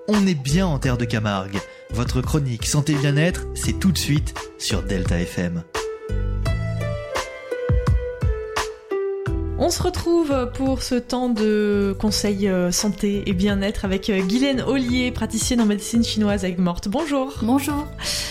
On est bien en terre de Camargue. Votre chronique Santé Bien-être, c'est tout de suite sur Delta FM. On se retrouve pour ce temps de conseils santé et bien-être avec Guylaine Ollier, praticienne en médecine chinoise avec Morte. Bonjour. Bonjour.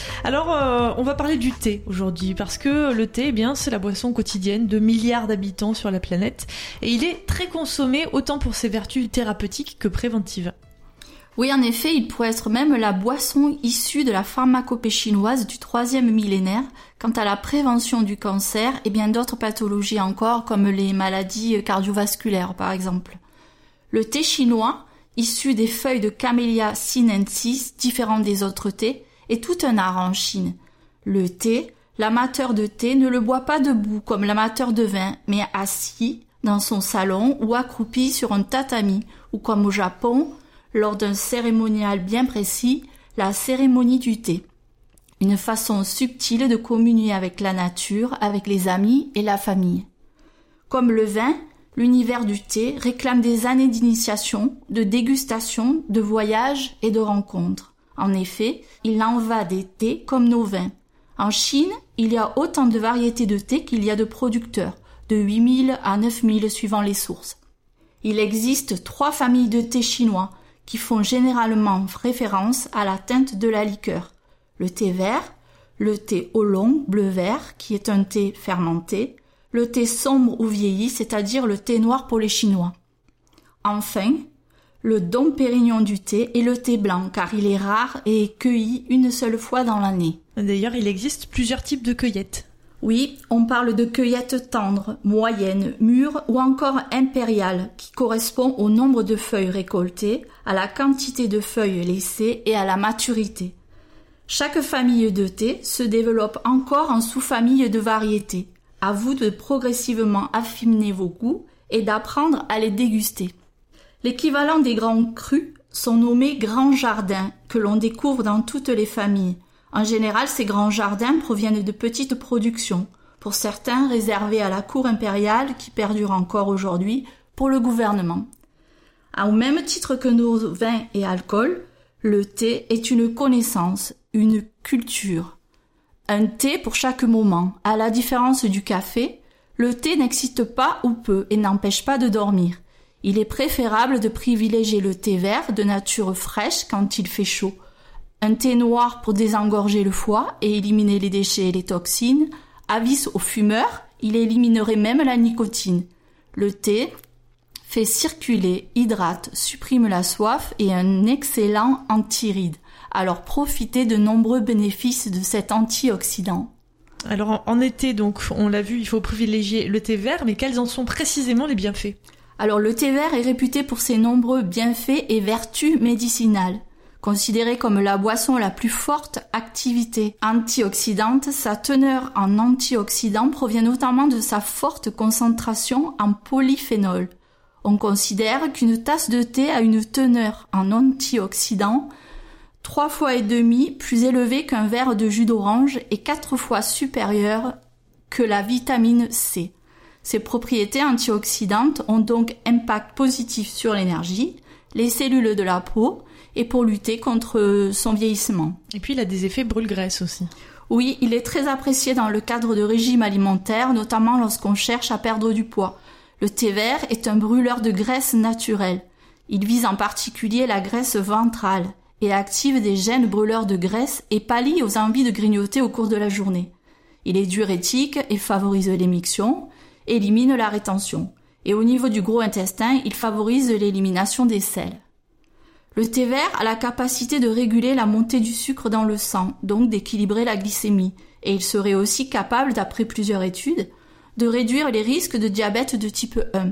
Alors, on va parler du thé aujourd'hui parce que le thé, eh bien, c'est la boisson quotidienne de milliards d'habitants sur la planète et il est très consommé autant pour ses vertus thérapeutiques que préventives. Oui, en effet, il pourrait être même la boisson issue de la pharmacopée chinoise du 3e millénaire quant à la prévention du cancer et bien d'autres pathologies encore comme les maladies cardiovasculaires par exemple. Le thé chinois, issu des feuilles de Camellia sinensis, différent des autres thés, est tout un art en Chine. Le thé, l'amateur de thé ne le boit pas debout comme l'amateur de vin, mais assis dans son salon ou accroupi sur un tatami ou comme au Japon, lors d'un cérémonial bien précis, la cérémonie du thé. Une façon subtile de communier avec la nature, avec les amis et la famille. Comme le vin, l'univers du thé réclame des années d'initiation, de dégustation, de voyages et de rencontres. En effet, il en va des thés comme nos vins. En Chine, il y a autant de variétés de thé qu'il y a de producteurs, de 8000 à 9000 suivant les sources. Il existe 3 familles de thé chinois, qui font généralement référence à la teinte de la liqueur. Le thé vert, le thé oolong, bleu-vert, qui est un thé fermenté, le thé sombre ou vieilli, c'est-à-dire le thé noir pour les Chinois. Enfin, le Dom Pérignon du thé est le thé blanc, car il est rare et est cueilli une seule fois dans l'année. D'ailleurs, il existe plusieurs types de cueillettes. Oui, on parle de cueillettes tendres, moyennes, mûres ou encore impériales, qui correspond au nombre de feuilles récoltées, à la quantité de feuilles laissées et à la maturité. Chaque famille de thé se développe encore en sous-familles de variétés. À vous de progressivement affiner vos goûts et d'apprendre à les déguster. L'équivalent des grands crus sont nommés grands jardins, que l'on découvre dans toutes les familles. En général, ces grands jardins proviennent de petites productions, pour certains réservés à la cour impériale qui perdure encore aujourd'hui pour le gouvernement. Au même titre que nos vins et alcools, le thé est une connaissance, une culture. Un thé pour chaque moment. À la différence du café, le thé n'existe pas ou peu et n'empêche pas de dormir. Il est préférable de privilégier le thé vert de nature fraîche quand il fait chaud. Un thé noir pour désengorger le foie et éliminer les déchets et les toxines. Avis aux fumeurs, il éliminerait même la nicotine. Le thé fait circuler, hydrate, supprime la soif et est un excellent antiride. Alors profitez de nombreux bénéfices de cet antioxydant. Alors en été, donc, on l'a vu, il faut privilégier le thé vert, mais quels en sont précisément les bienfaits ? Alors le thé vert est réputé pour ses nombreux bienfaits et vertus médicinales. Considéré comme la boisson la plus forte activité antioxydante, sa teneur en antioxydants provient notamment de sa forte concentration en polyphénol. On considère qu'une tasse de thé a une teneur en antioxydants 3,5 fois plus élevée qu'un verre de jus d'orange et 4 fois supérieure que la vitamine C. Ces propriétés antioxydantes ont donc impact positif sur l'énergie, les cellules de la peau, et pour lutter contre son vieillissement. Et puis il a des effets brûle-graisse aussi. Oui, il est très apprécié dans le cadre de régime alimentaire, notamment lorsqu'on cherche à perdre du poids. Le thé vert est un brûleur de graisse naturelle. Il vise en particulier la graisse ventrale et active des gènes brûleurs de graisse et pallie aux envies de grignoter au cours de la journée. Il est diurétique et favorise l'émiction, élimine la rétention. Et au niveau du gros intestin, il favorise l'élimination des sels. Le thé vert a la capacité de réguler la montée du sucre dans le sang, donc d'équilibrer la glycémie, et il serait aussi capable, d'après plusieurs études, de réduire les risques de diabète de type 1.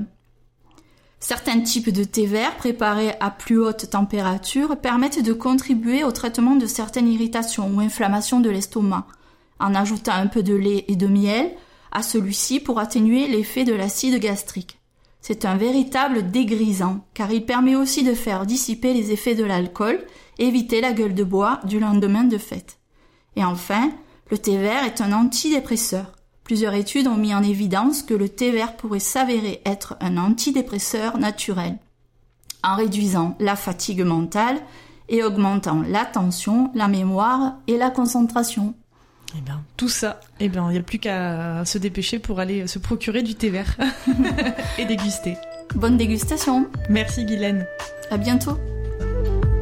Certains types de thé vert préparés à plus haute température permettent de contribuer au traitement de certaines irritations ou inflammations de l'estomac, en ajoutant un peu de lait et de miel à celui-ci pour atténuer l'effet de l'acide gastrique. C'est un véritable dégrisant, car il permet aussi de faire dissiper les effets de l'alcool, éviter la gueule de bois du lendemain de fête. Et enfin, le thé vert est un antidépresseur. Plusieurs études ont mis en évidence que le thé vert pourrait s'avérer être un antidépresseur naturel, en réduisant la fatigue mentale et augmentant l'attention, la mémoire et la concentration. Eh bien, tout ça, il n'y a plus qu'à se dépêcher pour aller se procurer du thé vert et déguster. Bonne dégustation. Merci Guylaine. À bientôt.